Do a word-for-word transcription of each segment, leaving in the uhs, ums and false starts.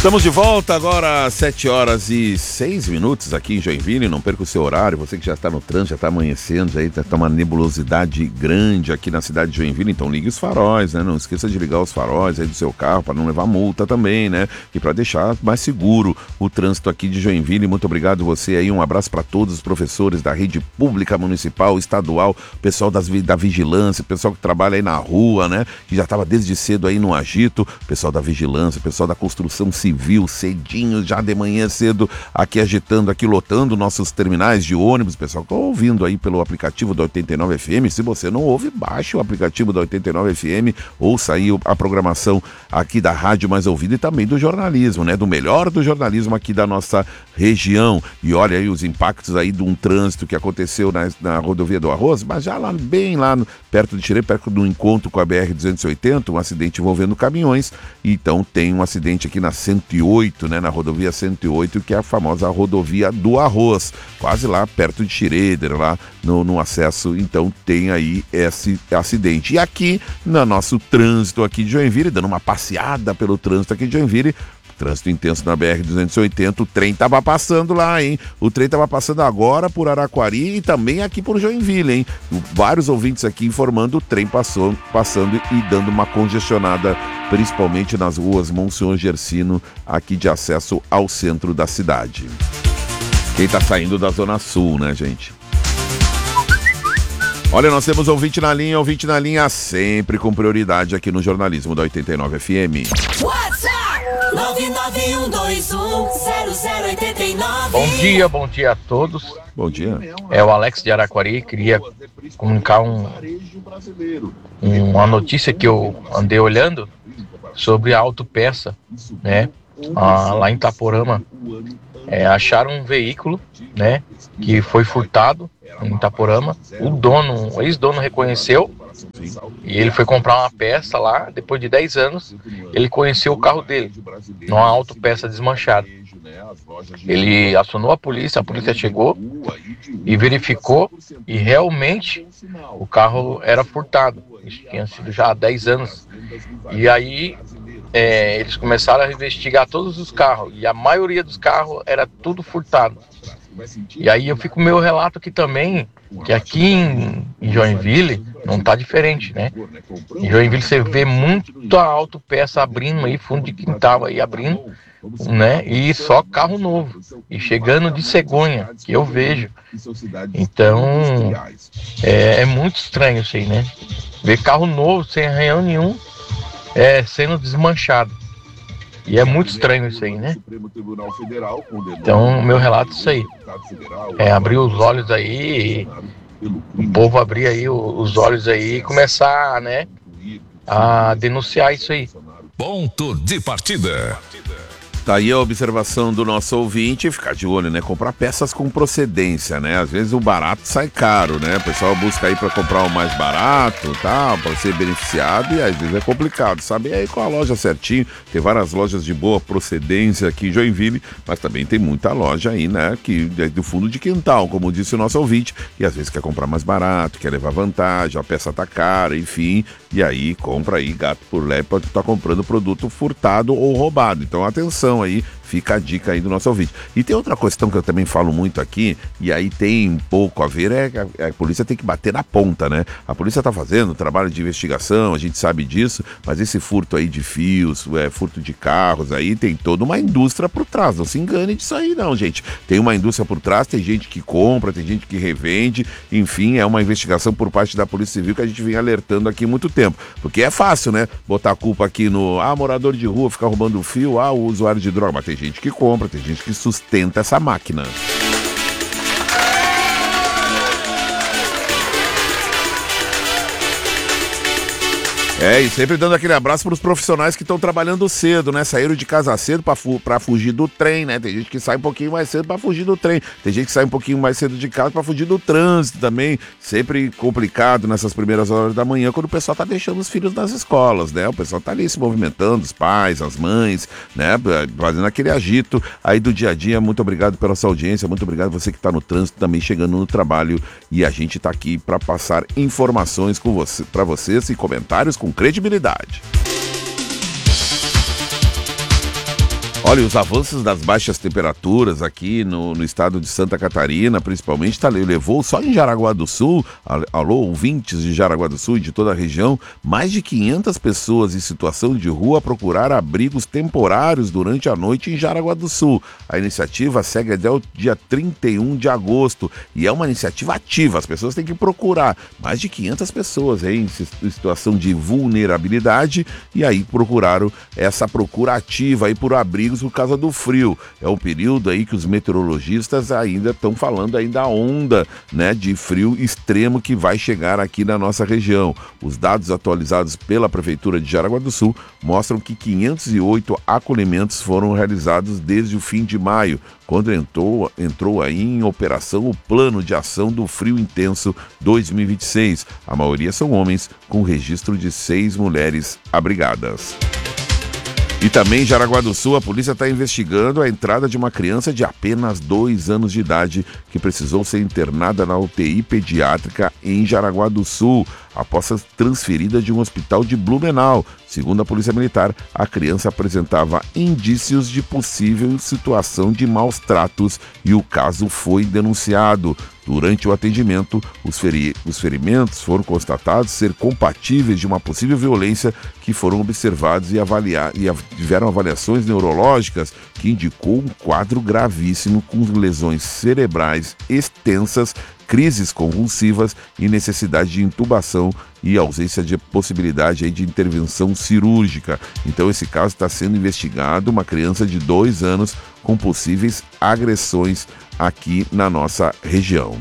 Estamos de volta agora às sete horas e seis minutos aqui em Joinville. Não perca o seu horário, você que já está no trânsito, já está amanhecendo, já está uma nebulosidade grande aqui na cidade de Joinville, então ligue os faróis, né? Não esqueça de ligar os faróis aí do seu carro para não levar multa também, né? E para deixar mais seguro o trânsito aqui de Joinville. Muito obrigado você aí, um abraço para todos os professores da rede pública, municipal, estadual, pessoal das, da vigilância, pessoal que trabalha aí na rua, né? Que já estava desde cedo aí no agito, pessoal da vigilância, pessoal da construção civil, Civil, cedinho, já de manhã cedo, aqui agitando, aqui lotando nossos terminais de ônibus. Pessoal que está ouvindo aí pelo aplicativo da oitenta e nove F M. Se você não ouve, baixe o aplicativo da oitenta e nove F M, ouça aí a programação aqui da rádio mais ouvida e também do jornalismo, né? Do melhor do jornalismo aqui da nossa região. E olha aí os impactos aí de um trânsito que aconteceu na, na rodovia do Arroz, mas já lá, bem lá no, perto de Xerê, perto do encontro com a B R duzentos e oitenta, um acidente envolvendo caminhões. Então tem um acidente aqui na cento e oito, né, na rodovia cento e oito, que é a famosa rodovia do Arroz, quase lá perto de Schroeder, lá no, no acesso. Então tem aí esse acidente. E aqui no nosso trânsito aqui de Joinville, dando uma passeada pelo trânsito aqui de Joinville, trânsito intenso na B R duzentos e oitenta, o trem tava passando lá, hein? O trem tava passando agora por Araquari e também aqui por Joinville, hein? Vários ouvintes aqui informando, o trem passou, passando e dando uma congestionada, principalmente nas ruas Monsenhor Gersino, aqui de acesso ao centro da cidade. Quem tá saindo da Zona Sul, né, gente? Olha, nós temos ouvinte na linha, ouvinte na linha sempre com prioridade aqui no jornalismo da oitenta e nove F M. WhatsApp nove nove um dois um zero zero oito nove. Bom dia, bom dia a todos. Bom dia. É o Alex de Araquari, queria comunicar um, um, uma notícia que eu andei olhando sobre a autopeça, né? Ah, lá em Itaporama. É, acharam um veículo, né, que foi furtado em Itaporama. O dono, o ex-dono reconheceu e ele foi comprar uma peça lá. Depois de dez anos, ele conheceu o carro dele numa autopeça desmanchada. Ele acionou a polícia, a polícia chegou e verificou e realmente o carro era furtado. Isso tinha sido já há dez anos. E aí É, eles começaram a investigar todos os carros e a maioria dos carros era tudo furtado. E aí eu fico com o meu relato aqui também, que aqui em, em Joinville não está diferente, né? Em Joinville você vê muita autopeça abrindo aí, fundo de quintal aí abrindo, né? E só carro novo, e chegando de cegonha, que eu vejo. Então é, é muito estranho isso aí, né? Ver carro novo sem arranhão nenhum, é, sendo desmanchado. E é muito estranho isso aí, né? Então, meu relato é isso aí. É abrir os olhos aí, o povo abrir aí os olhos aí e começar, né, a denunciar isso aí. Ponto de partida. Tá aí a observação do nosso ouvinte, ficar de olho, né? Comprar peças com procedência, né? Às vezes o barato sai caro, né? O pessoal busca aí para comprar o mais barato, tá? Para ser beneficiado, e às vezes é complicado, sabe? Aí com a loja certinho, tem várias lojas de boa procedência aqui em Joinville, mas também tem muita loja aí, né? Que é do fundo de quintal, como disse o nosso ouvinte, e às vezes quer comprar mais barato, quer levar vantagem, a peça tá cara, enfim, e aí compra aí gato por lebre, pode estar comprando produto furtado ou roubado. Então atenção aí, fica a dica aí do nosso ouvinte. E tem outra questão que eu também falo muito aqui, e aí tem um pouco a ver, é que a, a polícia tem que bater na ponta, né? A polícia tá fazendo trabalho de investigação, a gente sabe disso, mas esse furto aí de fios, é, furto de carros aí, tem toda uma indústria por trás, não se engane disso aí não, gente. Tem uma indústria por trás, tem gente que compra, tem gente que revende, enfim, é uma investigação por parte da Polícia Civil que a gente vem alertando aqui há muito tempo, porque é fácil, né? Botar a culpa aqui no, ah, morador de rua ficar roubando fio, ah, o usuário de droga, mas tem gente que compra, tem gente que sustenta essa máquina. É, e sempre dando aquele abraço para os profissionais que estão trabalhando cedo, né? Saíram de casa cedo para fu- pra fugir do trem, né? Tem gente que sai um pouquinho mais cedo para fugir do trem. Tem gente que sai um pouquinho mais cedo de casa para fugir do trânsito também. Sempre complicado nessas primeiras horas da manhã, quando o pessoal tá deixando os filhos nas escolas, né? O pessoal tá ali se movimentando, os pais, as mães, né? Fazendo aquele agito aí do dia a dia. Muito obrigado pela sua audiência, muito obrigado você que tá no trânsito também, chegando no trabalho. E a gente tá aqui para passar informações com você, para vocês, e comentários com credibilidade. Olha, os avanços das baixas temperaturas aqui no, no estado de Santa Catarina, principalmente, tá, levou só em Jaraguá do Sul, alô, ouvintes de Jaraguá do Sul e de toda a região, mais de quinhentas pessoas em situação de rua a procurar abrigos temporários durante a noite em Jaraguá do Sul. A iniciativa segue até o dia trinta e um de agosto e é uma iniciativa ativa, as pessoas têm que procurar. Mais de quinhentas pessoas hein, em situação de vulnerabilidade e aí procuraram essa procura ativa aí por abrigos por causa do frio. É um período aí que os meteorologistas ainda estão falando aí da onda, né, de frio extremo que vai chegar aqui na nossa região. Os dados atualizados pela Prefeitura de Jaraguá do Sul mostram que quinhentos e oito acolhimentos foram realizados desde o fim de maio, quando entrou, entrou aí em operação o Plano de Ação do Frio Intenso dois mil e vinte e seis. A maioria são homens, com registro de seis mulheres abrigadas. E também em Jaraguá do Sul, a polícia está investigando a entrada de uma criança de apenas dois anos de idade que precisou ser internada na U T I pediátrica em Jaraguá do Sul, após ser transferida de um hospital de Blumenau. Segundo a Polícia Militar, a criança apresentava indícios de possível situação de maus tratos e o caso foi denunciado. Durante o atendimento, os, feri- os ferimentos foram constatados ser compatíveis de uma possível violência que foram observados e, avaliar- e av- tiveram avaliações neurológicas que indicou um quadro gravíssimo com lesões cerebrais extensas, crises convulsivas e necessidade de intubação e ausência de possibilidade aí de intervenção cirúrgica. Então esse caso está sendo investigado, uma criança de dois anos com possíveis agressões aqui na nossa região.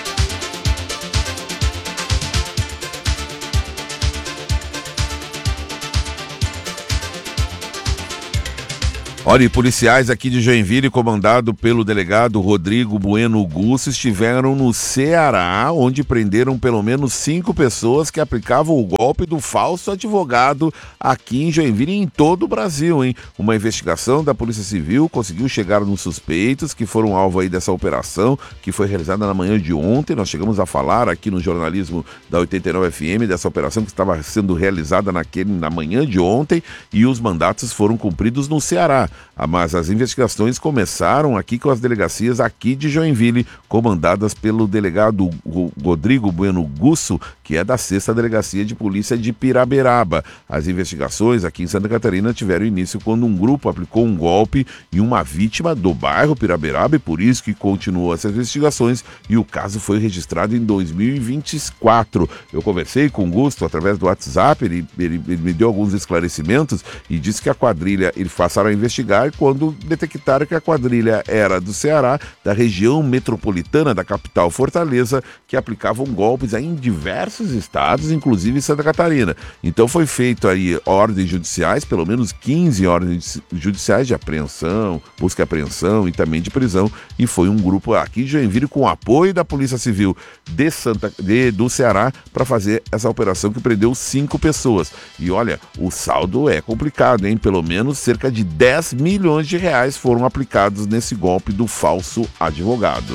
Olha, e policiais aqui de Joinville, comandado pelo delegado Rodrigo Bueno Gusso, estiveram no Ceará, onde prenderam pelo menos cinco pessoas que aplicavam o golpe do falso advogado aqui em Joinville e em todo o Brasil, hein? Uma investigação da Polícia Civil conseguiu chegar nos suspeitos que foram alvo aí dessa operação, que foi realizada na manhã de ontem. Nós chegamos a falar aqui no jornalismo da oitenta e nove F M dessa operação que estava sendo realizada naquele, na manhã de ontem, e os mandatos foram cumpridos no Ceará. Mas as investigações começaram aqui com as delegacias aqui de Joinville, comandadas pelo delegado Rodrigo Bueno Gusso, que é da sexta Delegacia de Polícia de Piraberaba. As investigações aqui em Santa Catarina tiveram início quando um grupo aplicou um golpe em uma vítima do bairro Piraberaba, e por isso que continuou essas investigações, e o caso foi registrado em dois mil e vinte e quatro. Eu conversei com o Gusto através do WhatsApp, ele, ele, ele me deu alguns esclarecimentos e disse que a quadrilha, eles passaram a investigar quando detectaram que a quadrilha era do Ceará, da região metropolitana da capital Fortaleza, que aplicavam golpes aí em diversos estados, inclusive em Santa Catarina. Então foi feito aí ordens judiciais, pelo menos quinze ordens judiciais de apreensão, busca e apreensão e também de prisão, e foi um grupo aqui de Joinville com o apoio da Polícia Civil de Santa, de, do Ceará para fazer essa operação que prendeu cinco pessoas. E olha, o saldo é complicado, hein? Pelo menos cerca de dez milhões de reais foram aplicados nesse golpe do falso advogado.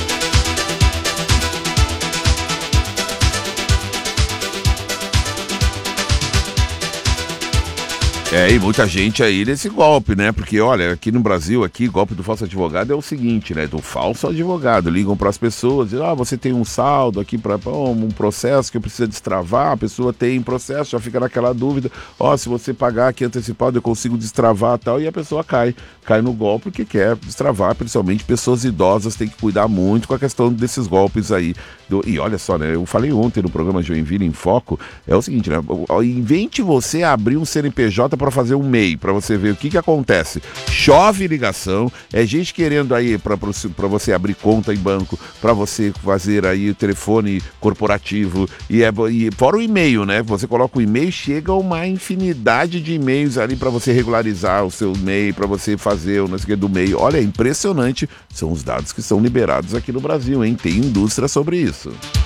É, e muita gente aí nesse golpe, né? Porque, olha, aqui no Brasil, aqui, golpe do falso advogado é o seguinte, né? Do falso advogado. Ligam para as pessoas, dizem, ah, você tem um saldo aqui para um processo que precisa destravar, a pessoa tem processo, já fica naquela dúvida, ó, oh, se você pagar aqui antecipado eu consigo destravar e tal, e a pessoa cai, cai no golpe porque quer destravar, principalmente pessoas idosas têm que cuidar muito com a questão desses golpes aí. Do... E olha só, né? Eu falei ontem no programa Joinville em Foco, é o seguinte, né? Invente você abrir um C N P J para fazer um M E I, para você ver o que que acontece. Chove ligação, é gente querendo aí para você abrir conta em banco, para você fazer aí o telefone corporativo, e, é, e fora o e-mail, né? Você coloca o e-mail, chega uma infinidade de e-mails ali para você regularizar o seu e-mail, para você fazer o não sei o que do e-mail. Olha, é impressionante, são os dados que são liberados aqui no Brasil, hein? Tem indústria sobre isso.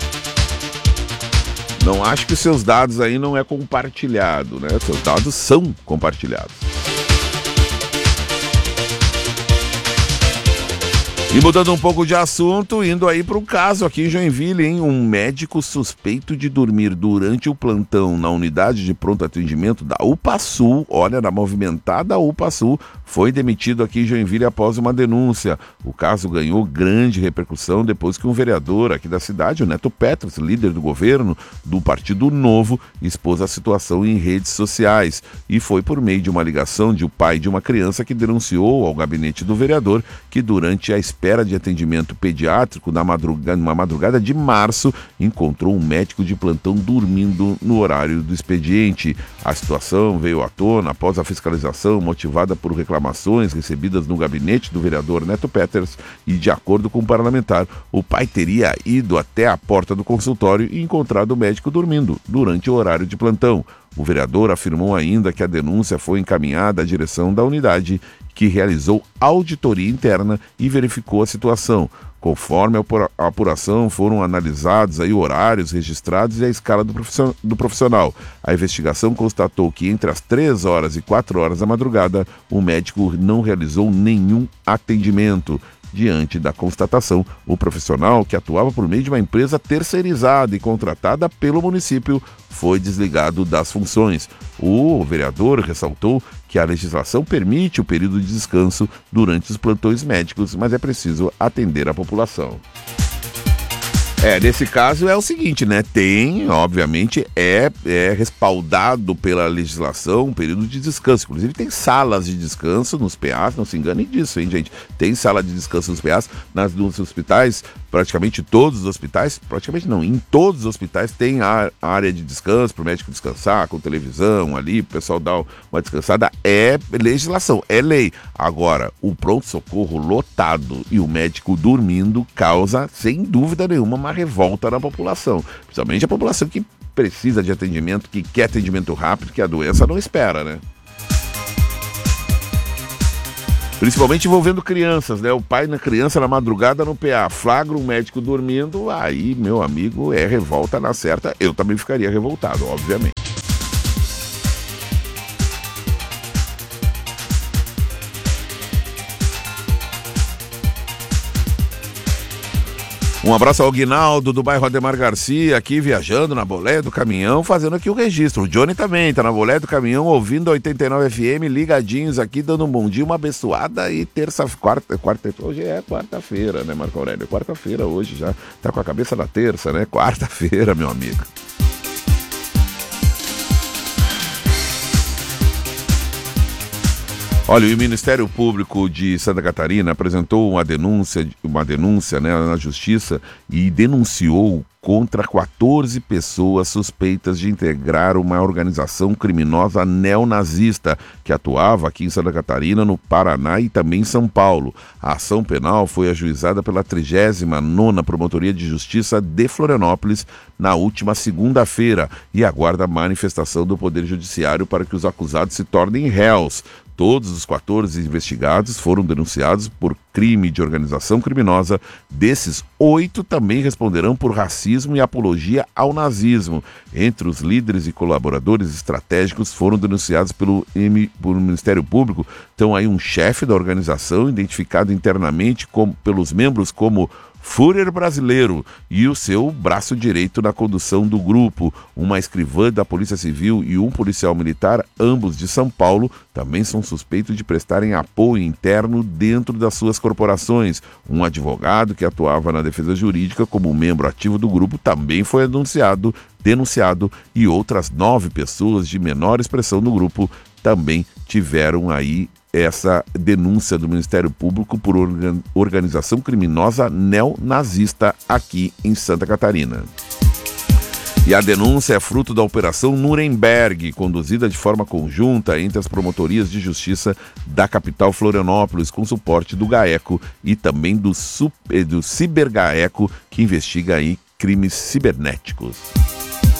Não acho que seus dados aí não é compartilhado, né? Seus dados são compartilhados. E mudando um pouco de assunto, indo aí para o caso aqui em Joinville, hein? Um médico suspeito de dormir durante o plantão na unidade de pronto atendimento da UPA-Sul, olha, na movimentada UPA-Sul, foi demitido aqui em Joinville após uma denúncia. O caso ganhou grande repercussão depois que um vereador aqui da cidade, o Neto Petros, líder do governo do Partido Novo, expôs a situação em redes sociais. E foi por meio de uma ligação de um pai de uma criança que denunciou ao gabinete do vereador que durante a espera de atendimento pediátrico na madrugada, numa madrugada de março, encontrou um médico de plantão dormindo no horário do expediente. A situação veio à tona após a fiscalização motivada por reclamações recebidas no gabinete do vereador Neto Peters e, de acordo com o parlamentar, o pai teria ido até a porta do consultório e encontrado o médico dormindo durante o horário de plantão. O vereador afirmou ainda que a denúncia foi encaminhada à direção da unidade, que realizou auditoria interna e verificou a situação. Conforme a apuração, foram analisados aí horários registrados e a escala do profissional. A investigação constatou que entre as três horas e quatro horas da madrugada, o médico não realizou nenhum atendimento. Diante da constatação, o profissional, que atuava por meio de uma empresa terceirizada e contratada pelo município, foi desligado das funções. O vereador ressaltou que a legislação permite o período de descanso durante os plantões médicos, mas é preciso atender a população. É, nesse caso é o seguinte, né? Tem, obviamente, é, é respaldado pela legislação um período de descanso. Inclusive tem salas de descanso nos P As, não se enganem disso, hein, gente? Tem sala de descanso nos P As, nas, nos hospitais, praticamente todos os hospitais, praticamente não, em todos os hospitais tem a, a área de descanso para o médico descansar, com televisão ali, o pessoal dá uma descansada. É legislação, é lei. Agora, o pronto-socorro lotado e o médico dormindo causa, sem dúvida nenhuma, uma revolta na população, principalmente a população que precisa de atendimento, que quer atendimento rápido, que a doença não espera, né? Principalmente envolvendo crianças, né? O pai na criança na madrugada no P A, flagra um médico dormindo, aí, meu amigo, é revolta na certa. Eu também ficaria revoltado, obviamente. Um abraço ao Guinaldo do bairro Ademar Garcia, aqui viajando na boleia do caminhão, fazendo aqui o registro. O Johnny também tá na boleia do caminhão, ouvindo a oitenta e nove F M, ligadinhos aqui, dando um bom dia, uma abençoada e terça, quarta, quarta, hoje é quarta-feira, né, Marco Aurélio? Quarta-feira hoje já, tá com a cabeça na terça, né? Quarta-feira, meu amigo. Olha, o Ministério Público de Santa Catarina apresentou uma denúncia, uma denúncia, né, na Justiça e denunciou contra quatorze pessoas suspeitas de integrar uma organização criminosa neonazista que atuava aqui em Santa Catarina, no Paraná e também em São Paulo. A ação penal foi ajuizada pela trigésima nona Promotoria de Justiça de Florianópolis na última segunda-feira e aguarda a manifestação do Poder Judiciário para que os acusados se tornem réus. Todos os quatorze investigados foram denunciados por crime de organização criminosa. Desses, oito também responderão por racismo e apologia ao nazismo. Entre os líderes e colaboradores estratégicos foram denunciados pelo, pelo Ministério Público. Então aí um chefe da organização, identificado internamente como, pelos membros como Führer brasileiro e o seu braço direito na condução do grupo. Uma escrivã da Polícia Civil e um policial militar, ambos de São Paulo, também são suspeitos de prestarem apoio interno dentro das suas corporações. Um advogado que atuava na defesa jurídica como membro ativo do grupo também foi denunciado, denunciado e outras nove pessoas de menor expressão no grupo também tiveram aí essa denúncia do Ministério Público por organização criminosa neonazista aqui em Santa Catarina. E a denúncia é fruto da Operação Nuremberg, conduzida de forma conjunta entre as promotorias de justiça da capital Florianópolis, com suporte do GAECO e também do, super, do CiberGAECO, que investiga aí crimes cibernéticos.